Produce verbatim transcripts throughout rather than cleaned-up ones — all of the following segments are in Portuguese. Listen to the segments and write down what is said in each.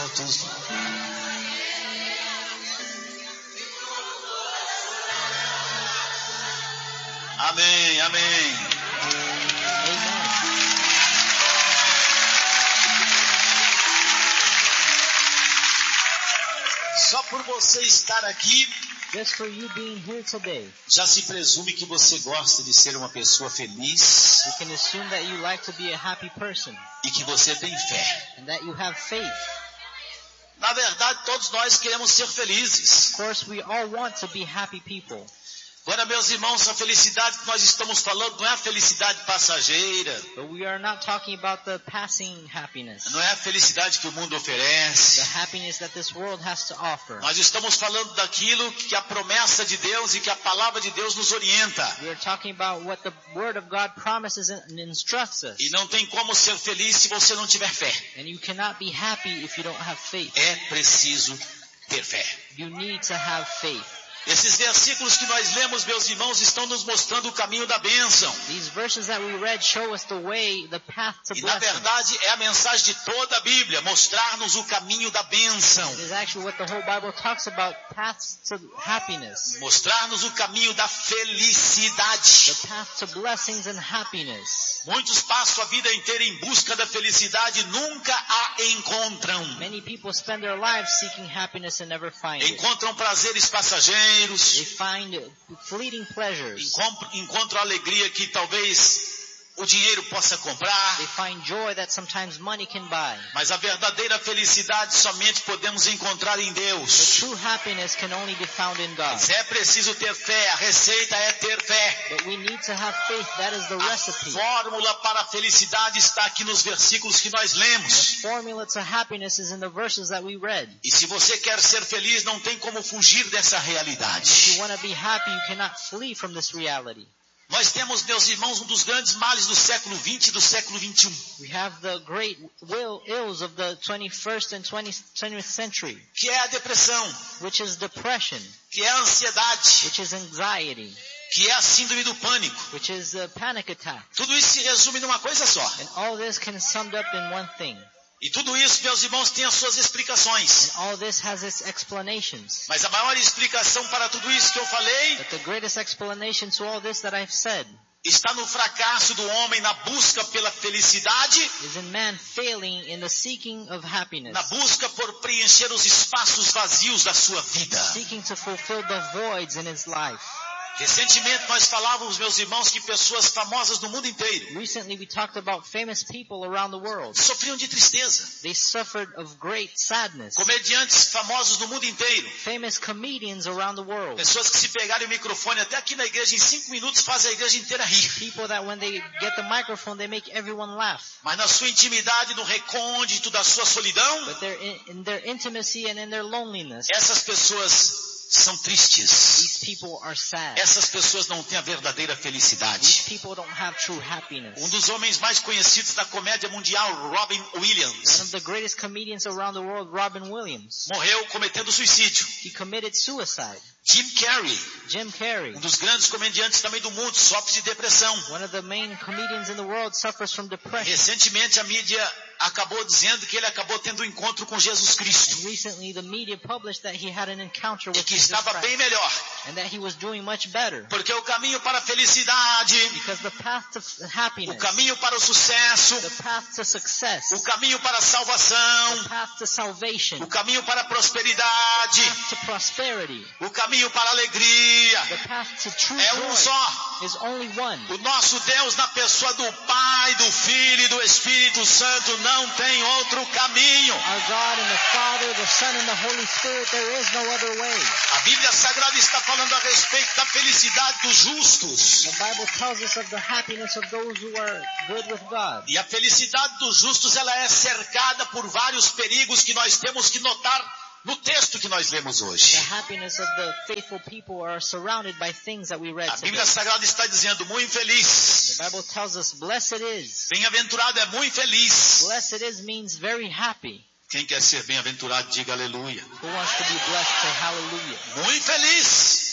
altos. Amém, amém. Só por você estar aqui, just for you being here today, já se presume que você gosta de ser uma pessoa feliz we can assume that you like to be a happy person e que você tem fé. and that you have faith. Na verdade, todos nós queremos ser felizes. Of course, we all want to be happy people. Agora, meus irmãos, a felicidade que nós estamos falando não é a felicidade passageira, But we are not talking about the passing happiness, não é a felicidade que o mundo oferece. the happiness that this world has to offer. Nós estamos falando daquilo que a promessa de Deus e que a palavra de Deus nos orienta. We are talking about what the Word of God promises and instructs us. E não tem como ser feliz se você não tiver fé. And you cannot be happy if you don't have faith. É preciso ter fé. You need to have faith. Esses versículos que nós lemos, meus irmãos, estão nos mostrando o caminho da bênção. These verses that we read show us the way, the path to E na blessing. verdade é a mensagem de toda a Bíblia, mostrar-nos o caminho da bênção. It is actually what the whole Bible talks about, paths to happiness. Mostrar-nos o caminho da felicidade. The path to blessings and happiness. Muitos passam a vida inteira em busca da felicidade e nunca a encontram. Many people spend their lives seeking happiness and never find it. Encontram prazeres passageiros. They find fleeting pleasures. Encontram, encontram alegria que talvez o dinheiro possa comprar. They find joy that sometimes money can buy. Mas a verdadeira felicidade somente podemos encontrar em The Deus. true happiness can only be found in God. Mas é preciso ter fé, a receita é ter fé. But we need to have faith. That is the A recipe. fórmula para a felicidade está aqui nos versículos que nós lemos. The formula to happiness is in the verses that we read. E se você quer ser feliz, não tem como fugir dessa If realidade. you want to be happy, you cannot flee from this reality. Nós temos, meus irmãos, um dos grandes males do século vinte e do século vinte e um, We have the great will, ills of the twenty-first and twentieth century, que é a depressão, which is depression, que é a ansiedade, which is anxiety, que é a síndrome do pânico. which is a panic attack. Tudo isso se resume numa coisa só. And all this can be summed up in one thing. E tudo isso, meus irmãos, tem as suas explicações. And all this has its explanations. Mas a maior explicação para tudo isso que eu falei But the greatest explanation to all this that I've said está no fracasso do homem na busca pela felicidade, is in man failing in the seeking of happiness, na busca por preencher os espaços vazios da sua vida. seeking to fulfill the voids in his life. Recentemente nós falávamos, meus irmãos, que pessoas famosas no mundo inteiro Recently we talked about famous people around the world. sofriam de tristeza. They suffered of great sadness. Comediantes famosos no mundo inteiro. Famous comedians around the world. Pessoas que se pegarem o microfone até aqui na igreja em cinco minutos fazem a igreja inteira rir. People that when they get the microphone they make everyone laugh. Mas na sua intimidade, no recôndito da sua solidão, But they're in, in their intimacy and in their loneliness, essas pessoas são tristes. these people are sad. Essas pessoas não têm a verdadeira These felicidade. people don't have true happiness. Um dos homens mais conhecidos da comédia mundial, Robin One Williams, of the greatest comedians around the world, Robin Williams, morreu cometendo suicídio. he committed suicide. Jim Carrey, Jim Carrey, um dos grandes comediantes também do mundo, sofre de depressão. one of the main comedians in the world, suffers from depression. Recentemente a mídia acabou dizendo que ele acabou tendo um encontro com Jesus Cristo And recently the media published that he had an encounter e with que Jesus estava Christ, bem melhor, and that he was doing much better. porque o caminho para a felicidade, Because the path to f- o happiness, caminho para o sucesso, the path to success, o caminho para a salvação, the path to salvation, o caminho para a the prosperidade, path to prosperity, o caminho para a alegria the path to true é um joy só. is only one. O nosso Deus, na pessoa do Pai, do Filho e do Espírito Santo, não tem outro caminho. Our God and the Father, the Son and the Holy Spirit, there is no other way. A Bíblia Sagrada está falando a respeito da felicidade dos justos. The Bible tells us of the happiness of those who are good with God. E a felicidade dos justos, ela é cercada por vários perigos que nós temos que notar no texto que nós lemos hoje. The happiness of the faithful people are surrounded by things that we read A today. Bíblia Sagrada está dizendo, muito infeliz. The Bible tells us, blessed is. Bem-aventurado é muito feliz. Blessed is means very happy. Quem quer ser bem-aventurado, diga aleluia. Who wants to be blessed, say hallelujah. Muito feliz.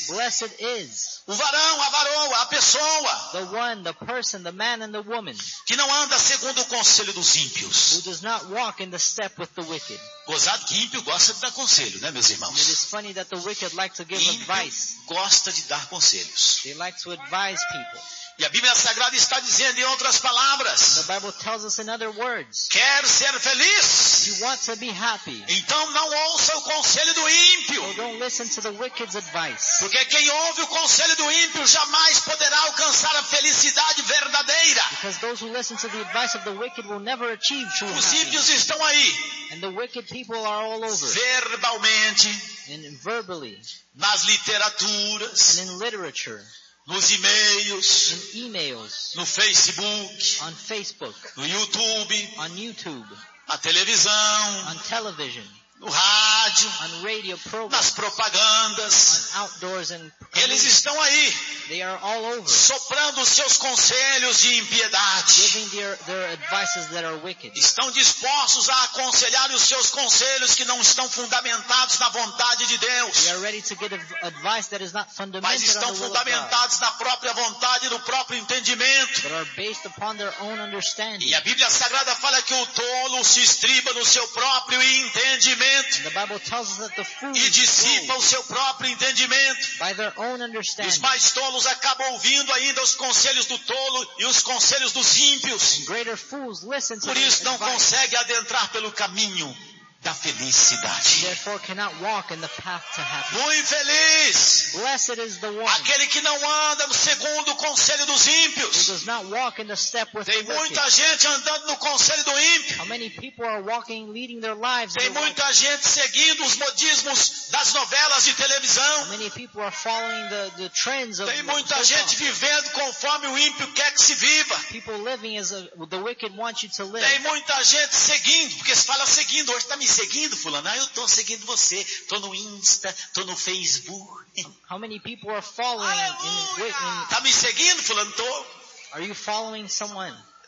Blessed is o varão, a varoa, a pessoa the one, the person, the man and the woman que não anda segundo o conselho dos ímpios. who does not walk in the step with the wicked. Gozado que ímpio gosta de dar conselho, né, meus And it irmãos? is funny that the wicked like to give advice. Ímpio gosta de dar conselhos. They like to advise people. E a Bíblia Sagrada está dizendo em outras palavras, The Bible tells us in other words, quer ser feliz? you want to be happy, Então não ouça o conselho do ímpio. so don't listen to the wicked's advice. Porque quem ouve o conselho do ímpio jamais poderá alcançar a felicidade verdadeira. Because those who listen to the advice of the wicked will never achieve true Os happiness. ímpios estão aí, And the wicked people are all over, verbalmente, and verbally, nas literaturas, and in literature, nos e-mails, in emails, no Facebook, on Facebook, no YouTube, on YouTube, na televisão, on television, no rádio, on radio nas programs, propagandas. on outdoors and Eles estão aí, they are all over, soprando os seus conselhos de impiedade. giving their, their advices that are wicked. Estão dispostos a aconselhar os seus conselhos que não estão fundamentados na vontade de They Deus, are ready to give adv- advice that is not mas fundamented estão on the will of God, fundamentados na própria vontade, no próprio entendimento. but are based upon their own understanding. E a Bíblia Sagrada fala que o tolo se estriba no seu próprio entendimento The Bible tells us that the fools e dissipa go o seu próprio entendimento. by their own E os understanding. mais tolos acabam ouvindo ainda os conselhos do tolo e os conselhos dos ímpios. And greater fools listen to Por their isso não advice, consegue adentrar pelo caminho da felicidade. therefore cannot walk in the path to happiness. Muito feliz Blessed is the one aquele que não anda no segundo o conselho dos who ímpios. does not walk in the step with the Tem wicked. muita gente andando no conselho do ímpio. How many people are walking, leading their lives? Tem in the wicked? muita gente seguindo os modismos das novelas de How televisão. many people are following the, the trends of Tem muita soap gente opera? vivendo conforme o ímpio quer que se viva. People living as a, the wicked want you to live. Tem muita gente seguindo, porque se fala seguindo, hoje está me seguindo, fulano? Ah, eu estou seguindo você, estou no Insta, estou no Facebook. How many people are following in, in, Está me seguindo, fulano? Estou. are you following someone?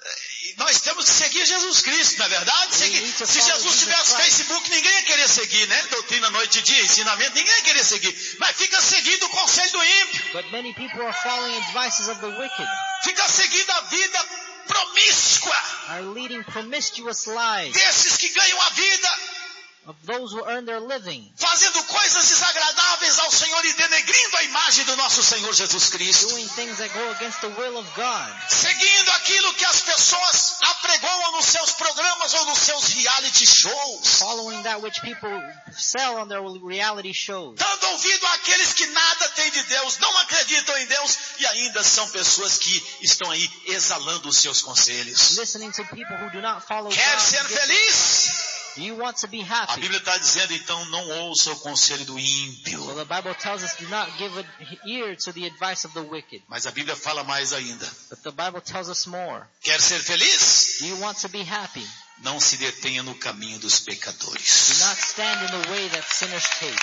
Nós temos que seguir Jesus Cristo, não é verdade? We Seguir. need to Se follow Jesus Jesus tivesse Christ. Facebook, ninguém ia querer seguir, né? Doutrina, noite e dia, ensinamento, ninguém ia querer seguir. Mas fica seguindo o conselho do ímpio. But many people are following advices of the wicked, Fica seguindo a vida promíscua are leading promiscuous lives desses que ganham a vida, of those who earn their living, fazendo coisas desagradáveis ao Senhor e denegrindo a imagem do nosso Senhor Jesus Cristo. doing things that go against the will of God, Seguindo aquilo que as pessoas apregoam nos seus programas ou nos seus reality shows. following that which people sell on their reality shows, Dando ouvido àqueles que nada têm de Deus, não acreditam em Deus e ainda são pessoas que estão aí exalando os seus conselhos. listening to people who do not follow Quer God. ser and give- feliz? Do you want to be A happy? Bíblia está dizendo, então, não ouça o conselho do ímpio. Well, the Bible tells us do not give an ear to the advice of the wicked. Mas a Bíblia fala mais ainda. But the Bible tells us more. Quer ser feliz? Do you want to be happy? Não se detenha no caminho dos Do pecadores. not stand in the way that sinners take.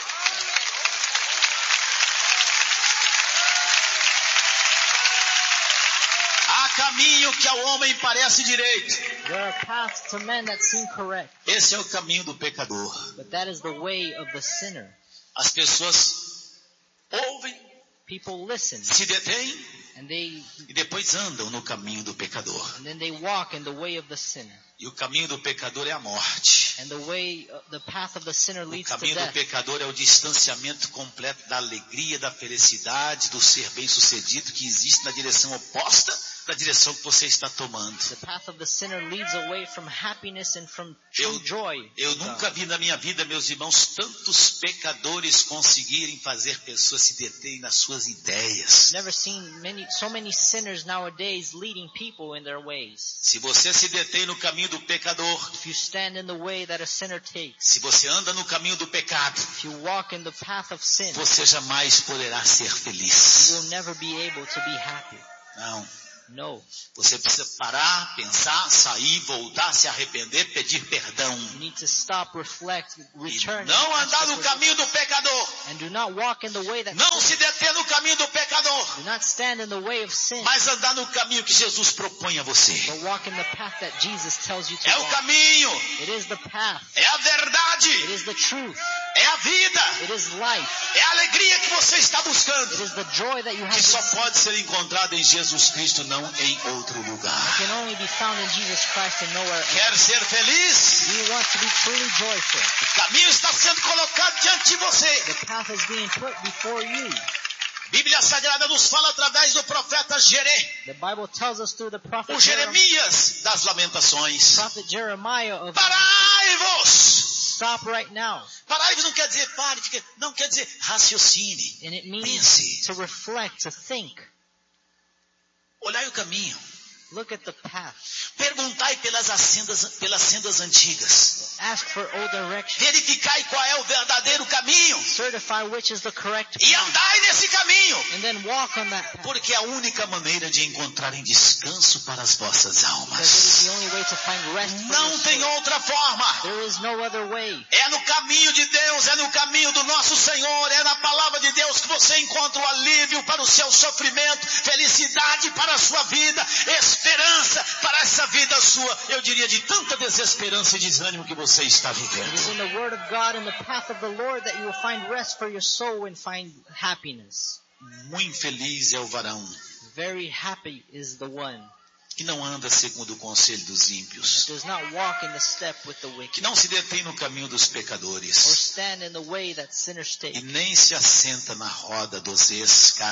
Há caminho que ao homem parece direito. There are paths to men that seem correct, Esse é o caminho do pecador. but that is the way of the sinner. As pessoas ouvem, People listen, se detêm and they e depois andam no caminho do pecador. and then they walk in the way of the sinner. E o caminho do pecador é a morte. And the way, uh, the path of the sinner O leads to caminho do death. pecador é o distanciamento completo da alegria, da felicidade, do ser bem-sucedido que existe na direção oposta da direção que você está tomando. The path of the sinner leads away from happiness and from true Eu, joy. eu nunca vi na minha vida, meus irmãos, tantos pecadores conseguirem fazer pessoas se deterem nas suas ideias. Never seen many, so many sinners nowadays leading people in their ways. Se você se detém no caminho do pecador, If you stand in the way that a sinner takes, se você anda no caminho do pecado, if you walk in the path of sin, você jamais poderá ser you feliz. will never be able to be happy. Não. No. Você precisa parar, pensar, sair, voltar, se arrepender, pedir perdão. You need to stop, reflect, E return, não and, andar ask no for- caminho do pecador. and do not walk in the way that Não se deter no caminho do pecador. do not stand in the way of sin, Mas andar no caminho que Jesus propõe a você. but walk in the path that Jesus tells you to É o walk. caminho. It is the path. É a It verdade. is the truth. É a vida. It is life. É a alegria que você está buscando. It is the joy that you have. Que só pode ser encontrada em Jesus Cristo, não em outro lugar. It can only be found in Jesus Christ and nowhere else. Quer ser feliz? Do you want to be truly joyful? O caminho está sendo colocado diante de você. The path is being put before you. Bíblia Sagrada nos fala através do profeta Jere, The Bible tells us through the prophet o Jeremias das Lamentações. Prophet Jeremiah of Parai-vos! Stop right now. Parai-vos não quer dizer pare, não quer dizer raciocine. And it means Pense. to reflect, to think. Olhai o caminho. Look at the path. Perguntai pelas sendas, pelas sendas antigas. Ask for old direction. Verificai qual é o verdadeiro caminho. Certify which is the correct E path. andai nesse caminho. And then walk on that path. Porque é a única maneira de encontrarem descanso para as vossas Because it is almas. the only way to find rest for Não your tem soul. outra forma. There is no other way. É no caminho de Deus, é no caminho do nosso Senhor, é na palavra de Deus que você encontra o alívio para o seu sofrimento, felicidade para a sua vida, esperança para essa vida sua, eu diria de tanta desesperança e desânimo que você está It is vivendo. in the word of God and the path of the Lord that you will find rest for your soul and find happiness. Muito feliz é o varão Very happy is the one que não anda segundo o conselho dos that ímpios, does not walk in the step with the que wicked, não se detém no caminho dos or pecadores stand in the way that sinners e take, nem se assenta na roda dos or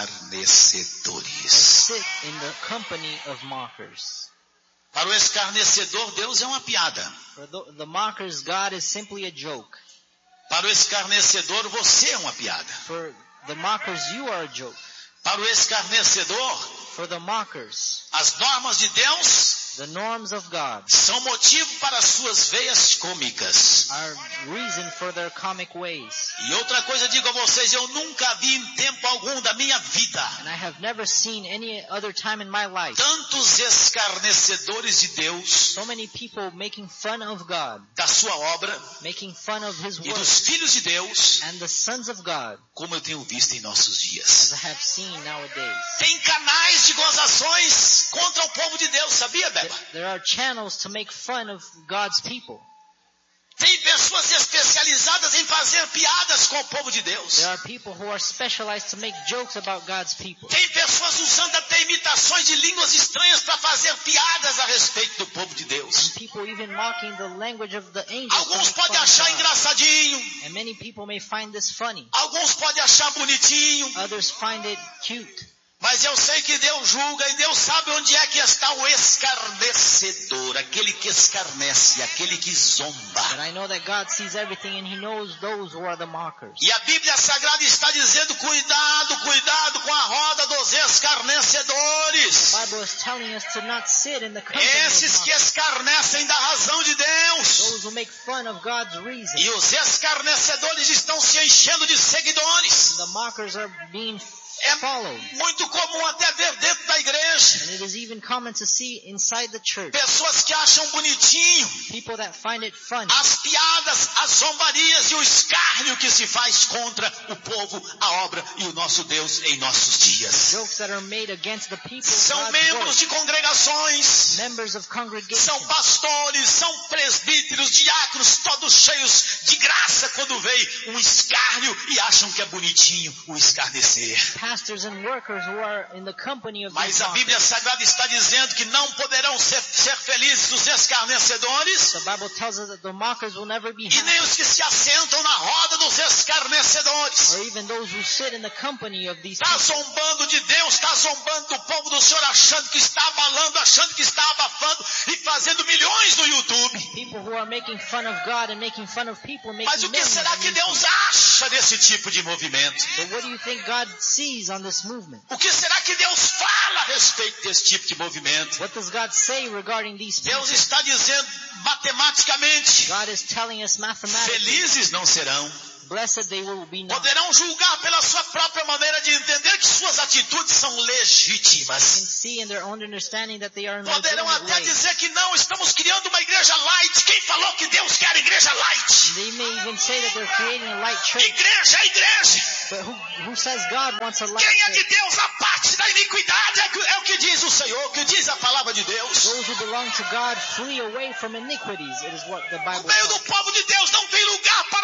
escarnecedores. sit in the company of mockers. Para o escarnecedor, Deus é uma piada. For the, the mockers, God is simply a joke. Para o escarnecedor, você é uma piada. For the mockers, you are a joke. Para o escarnecedor, For the mockers, as normas de Deus the norms of God são motivo para as suas veias cômicas. are reason for their comic ways. E outra coisa digo a vocês, eu nunca vi em tempo algum da minha vida And I have never seen any other time in my life tantos escarnecedores de Deus, so many people making fun of God, da sua obra making fun of His e work, dos filhos de Deus, and the sons of God, como eu tenho visto em nossos as dias. I have seen nowadays. Tem canais de gozações contra o povo de Deus, sabia, Beba? There are channels to make fun of God's people. Tem pessoas especializadas em fazer piadas com o povo de Deus. There are people who are specialized to make jokes about God's people. Tem pessoas usando até imitações de línguas estranhas para fazer piadas a respeito do povo de Deus. And people even mocking the language of the angels. to Alguns make podem fun of achar God. engraçadinho, And many people may find this funny. alguns podem achar bonitinho, Others find it cute. mas eu sei que Deus julga e Deus sabe onde é que está o escarnecedor, aquele que escarnece, aquele que zomba. But I know that God sees everything and He knows those who are the mockers. E a Bíblia Sagrada está dizendo, cuidado, cuidado com a roda dos escarnecedores. The Bible is telling us to not sit in the company Esses of que mockers. escarnecem da razão de Deus. Those who make fun of God's reason. E os escarnecedores estão se enchendo de seguidores. The mockers are being É followed. muito comum até ver dentro da igreja And it is even common to see inside the church pessoas que acham bonitinho people that find it funny. as piadas, as zombarias e o escárnio que se faz contra o povo, a obra e o nosso Deus em nossos dias. Jokes that are made against the people of São God's membros work. de congregações, Members of congregations. são pastores, são presbíteros, diáconos, todos cheios de graça quando veem um escárnio e acham que é bonitinho o escarnecer. Pastors and workers who are in the company of Mas these a Bíblia mockers. Sagrada está dizendo que não poderão ser, ser felizes os escarnecedores The Bible tells us that the mockers will never be e happy, nem os que se assentam na roda dos escarnecedores. or even those who sit in the company of these Está people. zombando de Deus, está zombando do povo do Senhor, achando que está abalando, achando que está abafando e fazendo milhões no YouTube. People who are making fun of God and making fun of people, making Mas o que millions será on que YouTube. Deus acha desse tipo de movimento? But what do you think God sees on this movement? O que será que Deus fala a respeito desse tipo de movimento? What does God say regarding these people? Deus está dizendo matematicamente, God is telling us mathematically, felizes não serão. blessed they will be not. Poderão julgar pela sua própria maneira de entender que suas atitudes são Can legítimas. see in their own understanding that they are in a Poderão legitimate até way. dizer que não, estamos criando uma igreja light. Quem falou que Deus quer igreja light? They may even say that they're creating a light church, Igreja é igreja. but who, who says God wants a light Quem é de church? Deus a parte da iniquidade é, que- é o que diz o Senhor, o que diz a palavra de Deus. Those who belong to God flee away from iniquities. It is what the No Bible meio do tells. povo de Deus não tem lugar para a roda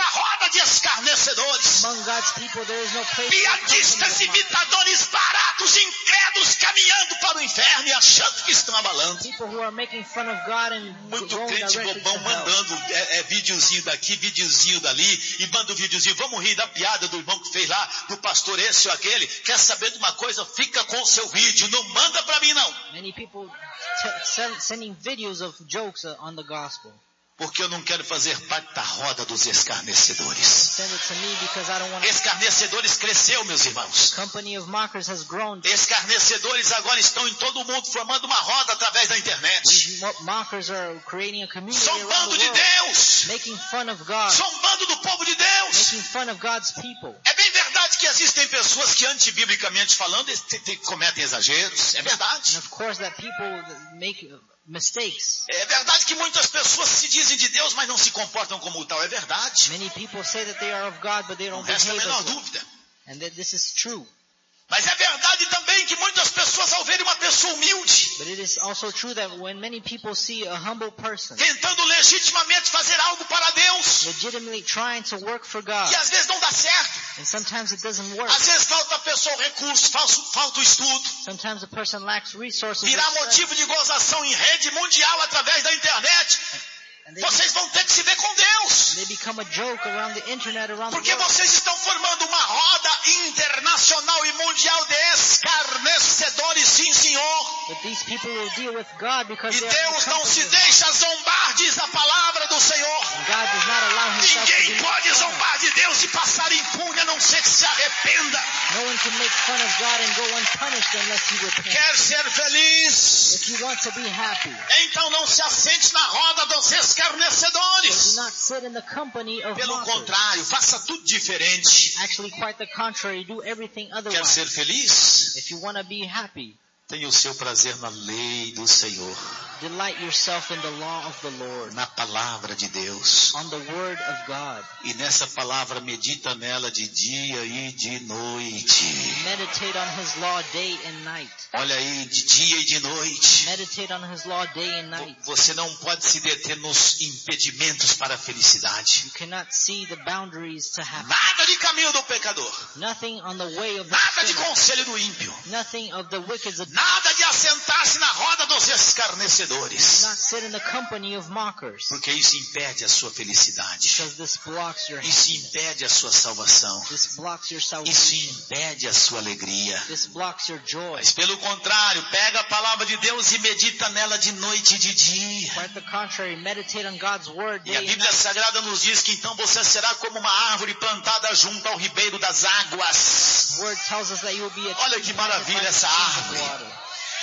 roda de escarnecedores, Among God's people, there is no place for piadistas, imitadores baratos, incrédulos, caminhando para o inferno e achando que estão abalando. people who are making fun of God and Muito going crente directly to bobão hell. mandando é, é, videozinho daqui, videozinho dali, e manda um videozinho, vamos rir da piada do irmão que fez lá, do pastor esse ou aquele. Quer saber de uma coisa? Fica com o seu vídeo, não manda para mim não. Many people t- send, sending videos of jokes uh, on the gospel. Porque eu não quero fazer parte da roda dos escarnecedores. Send it to me because I don't want to. Escarnecedores cresceu, meus irmãos. Company of mockers has grown. Escarnecedores agora estão em todo o mundo, formando uma roda através da internet. These mo- mockers are creating a community around Zombando the de world, Deus. making fun of God, Zombando do povo de Deus. making fun of God's people. É bem verdade que existem pessoas que, antibiblicamente falando, te- te- cometem exageros. É And verdade. of course that people make uh, mistakes. É verdade que muitas pessoas se dizem de Deus, mas não se comportam como tal. É verdade. Many people say that they are of God, but they Não don't resta a behave menor as well. dúvida. And that this is true. Mas é verdade também que muitas pessoas, ao verem uma pessoa humilde, But it is also true that when many people see a humble person tentando legitimamente fazer algo para Deus, legitimately trying to work for God, e às vezes não dá certo, and sometimes it doesn't work. às vezes falta a pessoa o recurso, falso- falta o estudo, Sometimes a person lacks resources, or virar study, motivo de gozação em rede mundial através da internet, and they, vocês vão ter que se ver com Deus. they become a joke around the internet, around the Porque world. vocês estão formando uma roda internacional e mundial de escarnecedores, sim senhor. But these people will deal with God because E they are in the Deus não company se of God. deixa zombar, diz a palavra do Senhor. And God does not allow himself to Ninguém be pode made fun of. zombar de Deus e passar impune, a não ser que se arrependa. No one can make fun of God and go unpunished unless he repents. Quer ser feliz? If you want to be happy, Então não se assente na roda dos do escarnecedores. not sit in the company of Pelo mockers. contrário, faça tudo diferente. Actually, quite the contrary. Do everything Quer otherwise. ser feliz? If you want to be happy, Tenha o seu prazer na lei do Senhor, delight yourself in the law of the Lord, na palavra de Deus. on the word of God. E nessa palavra medita nela de dia e de noite. Meditate on his law day and night. Olha aí, de dia e de noite. Meditate on his law day and night. Você não pode se deter nos impedimentos para a felicidade. You cannot see the boundaries to happiness. Nada de caminho do pecador. Nothing on the way of the Nada de sinner. conselho do ímpio. Nothing of the wicked. Nada de assentar-se na roda dos Do escarnecedores. not sit in the company of mockers, Porque isso impede a sua felicidade. because this blocks your Isso happiness. impede a sua salvação. This blocks your Isso salvation. impede a sua alegria. This blocks your joy. Mas pelo contrário, pega a palavra de Deus e medita nela de noite e de dia. Quite the contrary, meditate on God's word E a day and Bíblia night. Sagrada nos diz que então você será como uma árvore plantada junto ao ribeiro das águas. The word tells us that you will be a Olha tree que planted maravilha by the essa streams of árvore. water.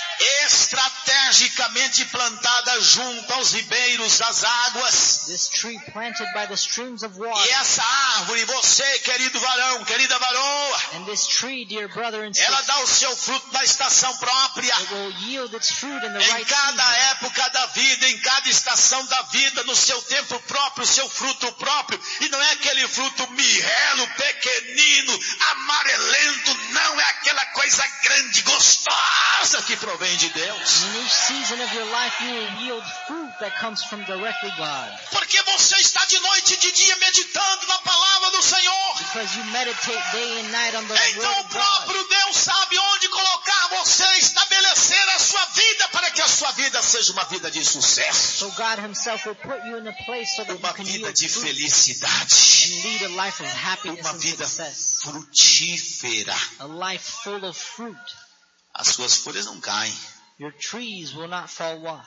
Estrategicamente plantada junto aos ribeiros das águas. This tree planted by the streams of E water. essa árvore, você, querido varão, querida varoa, And this tree, dear brother and ela sister, dá o seu fruto na estação própria. it will yield its fruit in the Em right cada season. época da vida, em cada estação da vida, no seu tempo próprio, seu fruto próprio. E não é aquele fruto mirrelo, pequenino, amarelento, não é aquela coisa grande, gostosa que provém de Deus. In each season of your life, you will yield fruit that comes from directly God. Porque você está de noite e de dia meditando na palavra do Senhor. Because you meditate day and night on the word Então o of God. próprio Deus sabe onde colocar você, estabelecer a sua vida para que a sua vida seja uma vida de sucesso. So God himself will put you in a place so that Uma you can vida yield de fruit felicidade. and lead a life of happiness Uma and vida success. frutífera. A life full of fruit. As suas folhas não caem. Your trees will not fall off.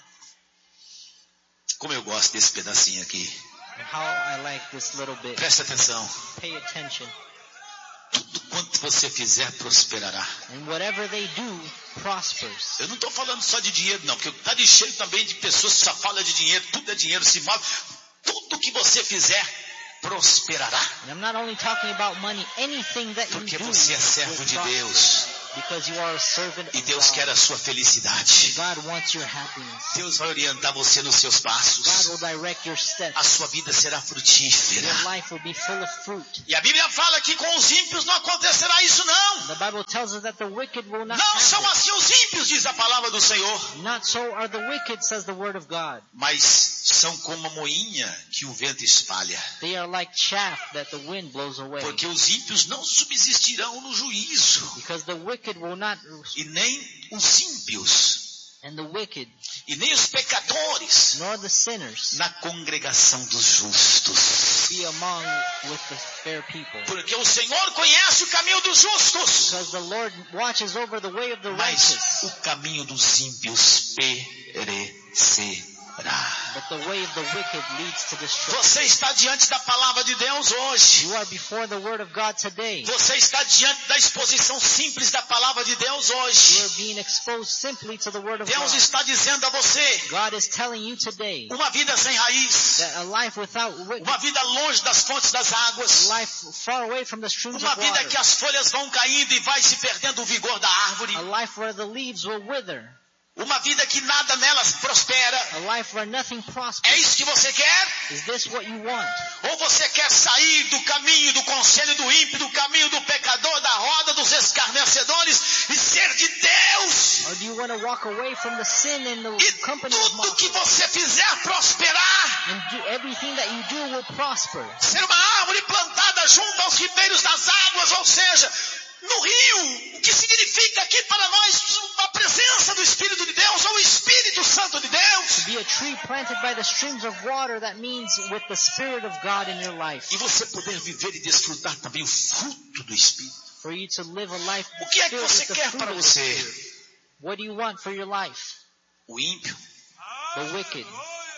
Como eu gosto desse pedacinho aqui. And how I like this little bit. Presta atenção. Pay attention. Tudo quanto você fizer prosperará. And whatever they do prospers. Eu não estou falando só de dinheiro não, porque está de cheio também de pessoas que só falam de dinheiro, tudo é dinheiro, se move. Tudo que você fizer prosperará. And I'm not only talking about money, anything that you Porque do você é servo will de prosper. Deus. Because you are a servant E of Deus God. quer a sua felicidade. God wants your happiness. Deus vai orientar você nos seus God passos. will direct your steps. A sua vida será frutífera. Your life will be full of fruit. E a Bíblia fala que com os ímpios não acontecerá isso não. The Bible tells us that the wicked will not Não são happen. assim os ímpios, diz a palavra do Senhor. Not so are the wicked, says the word of God. Mas são como a moinha que o vento espalha. They are like chaff that the wind blows away. Porque os ímpios não subsistirão no juízo, Because the wicked will not, e nem os ímpios, and the wicked, e nem os pecadores, nor the sinners, na congregação dos justos. be among with the fair people. Porque o Senhor conhece o caminho dos justos, Because the Lord watches over the way of the mas righteous, o caminho dos ímpios perecerá. but the way of the wicked leads to destruction. Você está diante da palavra de Deus hoje. You are before the word of God today. Você está diante da exposição simples da palavra de Deus You hoje. are being exposed simply to the word of Deus God. está dizendo a você, God is telling you today uma vida sem raiz, that a life without wi- uma vida longe das fontes das águas, life far away from the streams uma of vida water, que as folhas vão caindo e vai se perdendo o vigor da árvore, a life where the leaves will wither, uma vida que nada nelas prospera. a life where nothing É prospers. isso que você quer? Is this what you want? Ou você quer sair do caminho do conselho do ímpio, do caminho do pecador, da roda dos escarnecedores e ser de Deus? Or do you want to walk away from the sin and the E company of tudo que mockers? você fizer prosperar, And do everything that you do will prosper. ser uma árvore plantada junto aos ribeiros das águas, ou seja, no rio, o que significa aqui para nós a presença do Espírito de Deus, ou o Espírito Santo de Deus. To be a tree planted by the streams of water, that means with the Spirit of God in your life. E você poder viver e desfrutar também o fruto do Espírito. For you to live a life O que é que filled você with the quer fruit para of the você? Spirit. What do you want for your life? O ímpio, The wicked,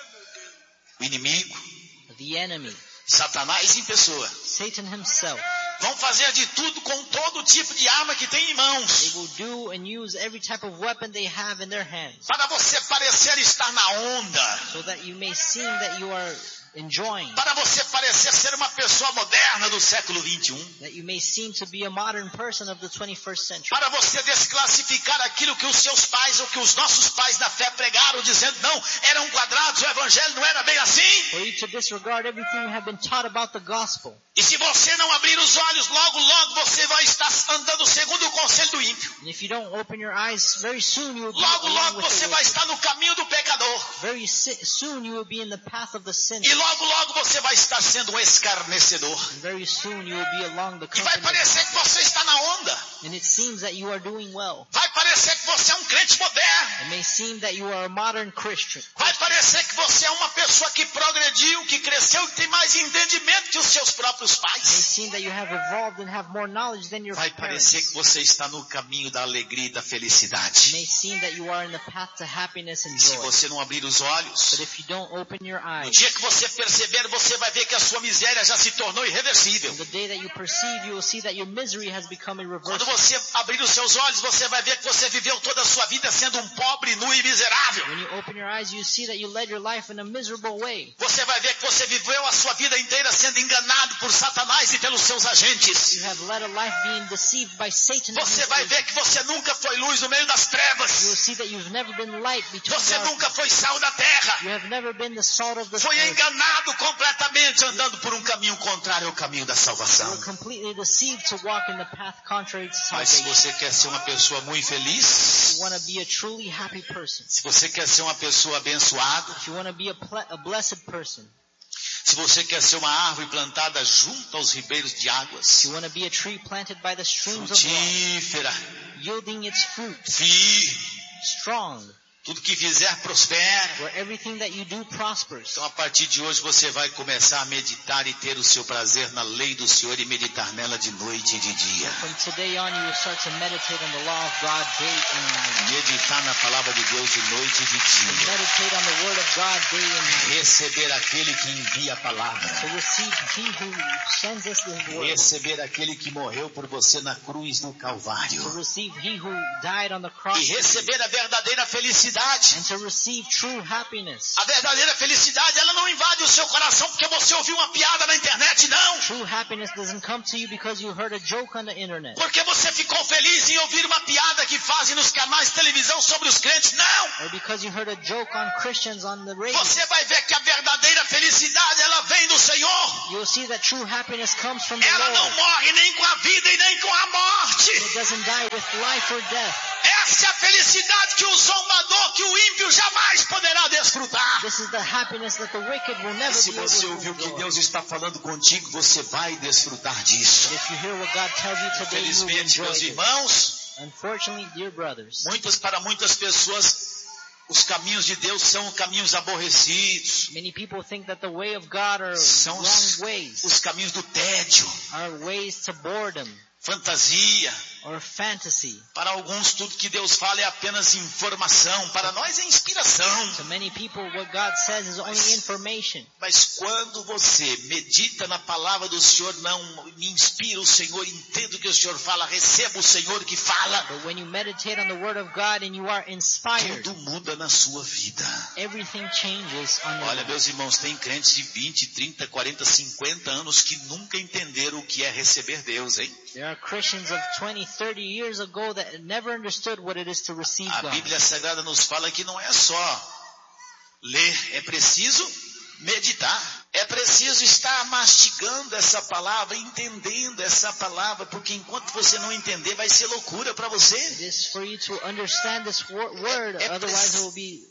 o inimigo, the enemy, Satanás em pessoa, Satan himself. vão fazer de tudo com todo tipo de arma que tem em They mãos, will do and use every type of weapon they have in their hands, para você parecer estar na onda, so that you may seem that you are enjoying, para você parecer ser uma pessoa moderna do século vinte e um, that you may seem to be a modern person of the twenty-first century, para você desclassificar aquilo que os seus pais ou que os nossos pais na fé pregaram, dizendo, não, eram quadrados, o evangelho não era bem assim. for you to disregard everything you have been taught about the gospel. E se você não abrir os olhos, logo, logo você vai estar andando segundo o conselho do ímpio. And if you don't open your eyes, very soon you will be Logo, along logo with the você vai wicked. estar no caminho do pecador. Very si- soon you will be in the path of the sinner. E logo, logo você vai estar sendo um escarnecedor. And very soon you will be along the E vai company of parecer que você está na onda. God. And it seems that you are doing well. Vai parecer que você é um crente moderno. It may seem that you are a modern Christian. Vai parecer que você é uma pessoa que progrediu, que cresceu, que tem mais entendimento que os seus próprios It may pais. seem that you have evolved and have more knowledge than your Vai parents. parecer que você está no caminho da alegria e da It felicidade. may seem that you are in the path to happiness and E se joy. você não abrir os olhos, But if you don't open your no eyes, dia que você perceber, você vai ver que a sua miséria já se tornou irreversível. on the day that you perceive, you will see that your misery has become Quando irreversible. você abrir os seus olhos, você vai ver que você viveu toda a sua vida sendo um pobre, nu e miserável. When you open your eyes, you see that you led your life in a miserable way. Você vai ver que você viveu a sua vida inteira sendo enganado por Satanás e pelos seus agentes. You have led a life being deceived by Satan. and Você his vai ver agents. que você nunca foi luz no meio das You will trevas. see that you've never been light between Você darkness. nunca foi sal da terra. You have never been the salt of the Foi earth. enganado completamente andando por um caminho contrário ao caminho da You salvação. were completely deceived to walk in the path contrary to Mas se salvation. você quer ser uma pessoa muito feliz, You want to be a truly happy person. se você quer ser uma pessoa abençoada, If you want to be a, ple- a blessed person. se você quer ser uma árvore plantada junto aos ribeiros de If águas, you want to be a tree planted by the streams of water, frutífera, yielding its fruit, firme, strong, tudo que fizer prospera. where everything that you do prospers. Então a partir de hoje você vai começar a meditar e ter o seu prazer na lei do Senhor e meditar nela de noite e de dia. From today on, you will start to meditate on the law of God day and night. Meditar na palavra de Deus de noite e de dia. Meditate on the word of God day and night. Receber aquele que envia a palavra. To receive He who sends us His word. Receber aquele que morreu por você na cruz do To Calvário. receive He who died on the cross. E receber a verdadeira felicidade. And to receive true happiness. A verdadeira felicidade, ela não invade o seu coração porque você ouviu uma piada na internet, não. True happiness doesn't come to you because you heard a joke on the internet. Porque você ficou feliz em ouvir uma piada que fazem nos canais de televisão sobre os crentes, não. Or because you heard a joke on Christians on the radio. Você vai ver que a verdadeira felicidade, ela vem do Senhor. You'll see that true happiness comes from the Ela não Lord. morre nem com a vida e nem com a morte. It doesn't die with life or death. Essa é a felicidade que o zombador, que o ímpio jamais poderá desfrutar. This is the happiness that the wicked will never Se be able você to ouviu o que enjoy. Deus está falando contigo, você vai desfrutar disso. If you hear what God tells you today, you will Felizmente, enjoy meus it. irmãos, Unfortunately, dear brothers, muitas, para muitas pessoas, os caminhos de Deus são caminhos aborrecidos. many people think that the way of God are São wrong os, ways, os caminhos do tédio, are ways to boredom fantasia. or fantasy. Para alguns, tudo que Deus fala é apenas informação. Para nós é inspiração. To many people, what God says is only information. Mas quando você medita na palavra do Senhor, não me inspira o Senhor, entendo o que o Senhor fala, receba o Senhor que fala. But when you meditate on the Word of God and you are inspired, Tudo muda na sua vida. everything changes on your Olha, life. meus irmãos, tem crentes de vinte, trinta, quarenta, cinquenta anos que nunca entenderam o que é receber Deus, hein? There are Christians of twenty, thirty years ago that never understood what it is to receive A God. Bíblia Sagrada nos fala que não é só ler, é preciso meditar. É preciso estar mastigando essa palavra, entendendo essa palavra, porque enquanto você não entender, vai ser loucura para você. It is for you to understand this wor- word, É- é otherwise preci- it will be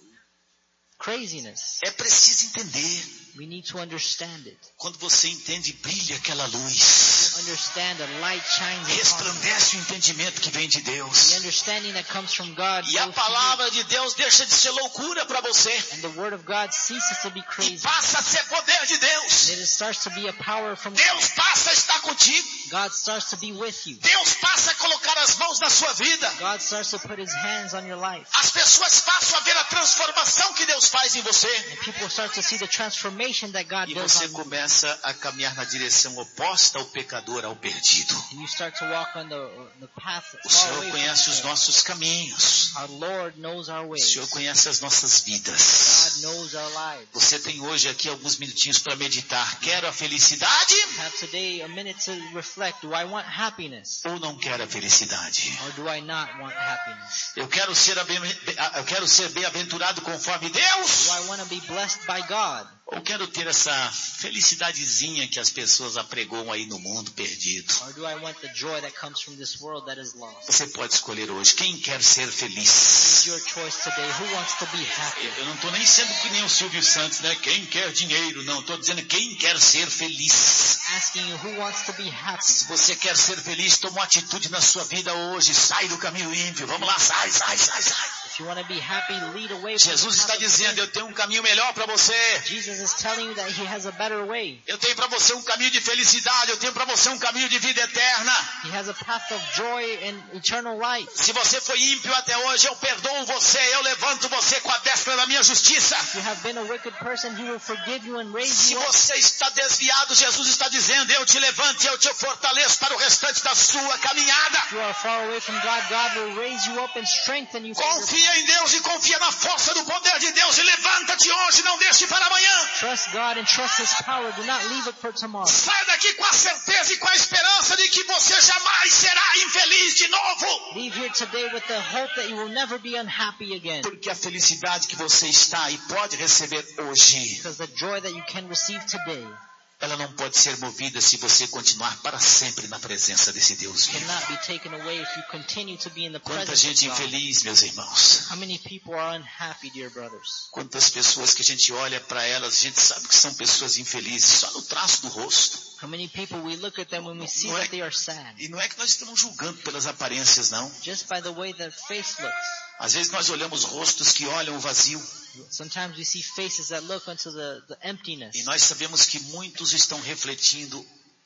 craziness. É preciso entender. We need to understand it. Quando você entende, brilha aquela luz. Understand the light shines upon you. Resplandece o entendimento que vem de Deus. The understanding that comes from God E a goes to you, palavra de Deus deixa de ser loucura para você. and the word of God ceases to be E crazy. passa a ser poder de Deus. And it starts to be a power from Deus God. passa a estar contigo. God starts to be with you. Deus passa a colocar as mãos na sua vida. God starts to put his hands on your life. As pessoas passam a ver a transformação que Deus faz em você. And people start to see the transformation that God E does você on you. começa a caminhar na direção oposta ao pecador, ao perdido. And you start to walk on the, the path O far Senhor away conhece from os sin. nossos caminhos. Our Lord knows our O ways. Senhor conhece as nossas God vidas. knows our lives. Você tem hoje aqui alguns minutinhos para meditar. Quero a felicidade Have today a minute to reflect. Do I want happiness ou não quero a felicidade? or do I not want happiness? Eu quero ser, aben- eu quero ser bem-aventurado conforme Deus? Do I want to be blessed by God? Ou quero ter essa felicidadezinha que as pessoas apregoam aí no mundo perdido? Or do I want the joy that comes from this world that is lost? Você pode escolher hoje. Quem quer ser It's feliz? your choice today. Who wants to be happy? Eu não estou nem sendo que nem o Silvio Santos, né? Quem quer dinheiro? Não, estou dizendo quem quer ser feliz. Asking you who wants to be happy. Se você quer ser feliz, toma uma atitude na sua vida hoje. Sai do caminho ímpio. Vamos lá, sai, sai, sai, sai. If you want to be happy, lead away from Jesus the está path of dizendo, sin. eu tenho um caminho melhor para você. Jesus is telling you that he has a better way. Eu tenho para você um caminho de felicidade. Eu tenho para você um caminho de vida eterna. He has a path of joy and eternal life. Se você foi ímpio até hoje, eu perdoo você. Eu levanto você com a destra da minha justiça. If you have been a wicked person, he will forgive you and raise Se you up. você está desviado, Jesus está dizendo, eu te levanto e eu te fortaleço para o restante da sua caminhada. If you are far away from God, God will raise you up and strengthen you. for your Confia em Deus e confia na força do poder de Deus e levanta-te hoje, não deixe para amanhã. Trust God and trust his power. Do not leave it for tomorrow. Saia daqui com a certeza e com a esperança de que você jamais será infeliz de novo. Leave here today with the hope that you will never be unhappy again. Porque a felicidade que você está e pode receber hoje, Because the joy that you can receive today ela não pode ser movida se você continuar para sempre na presença desse Deus vivo. cannot be taken away if you continue to be in the Quanta presence gente of God. infeliz, meus irmãos. How many people are unhappy, dear brothers? Quantas pessoas que a gente olha para elas, a gente sabe que são pessoas infelizes, só no traço do rosto. How many people we look at them when we see Não é- that they are sad, E não é que nós estamos julgando pelas aparências, não. just by the way their face looks. Às vezes nós olhamos rostos que olham o vazio. Sometimes we see faces that look into the, the emptiness. E nós sabemos que muitos estão refletindo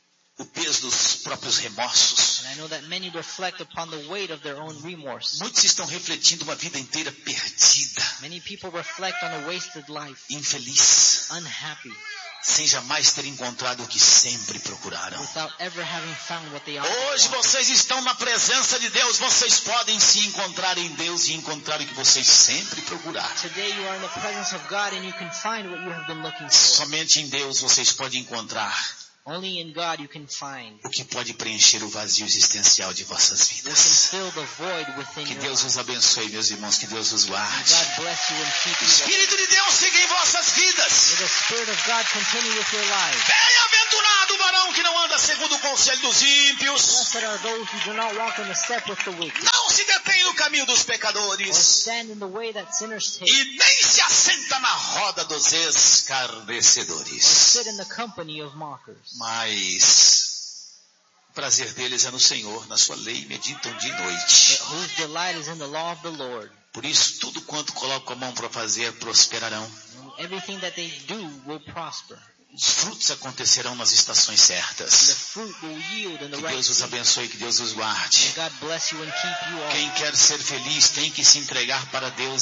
o peso dos próprios remorsos. And I know that many reflect upon the weight of their own remorse. Muitos estão refletindo uma vida inteira perdida, Many people reflect on a wasted life, infeliz, unhappy, sem jamais ter encontrado o que sempre procuraram. without ever having found what they Hoje always want. vocês estão na presença de Deus, vocês podem se encontrar em Deus e encontrar o que vocês sempre procuraram. Today you are in the presence of God and you can find what you have been looking for. Somente em Deus vocês podem encontrar Only in God you can find o que pode preencher o vazio existencial de vossas what can vidas. fill the void within Que your Deus life. os abençoe, meus irmãos, que Deus os May guarde. God bless you and keep O you. Espírito de Deus siga em vossas vidas. May the Spirit of God continue with your lives. Bem-aventurado o varão que não anda segundo o conselho dos ímpios. Blessed are those who do not walk in the step with the wicked, Não se detém no caminho dos or pecadores. stand in the way that sinners take, E nem se assenta na roda dos or escarnecedores. sit in the company of mockers. Mas o prazer deles é no Senhor, na sua lei, meditam dia e noite. But whose delight is in the law of the Lord. Por isso, tudo quanto colocam a mão para fazer, prosperarão. And everything that they do will prosper. Os frutos acontecerão nas estações The certas. fruit will yield in the Que right Deus os season. abençoe, que Deus os guarde. May God bless you and keep you all. Quem quer ser feliz tem que se entregar para Deus.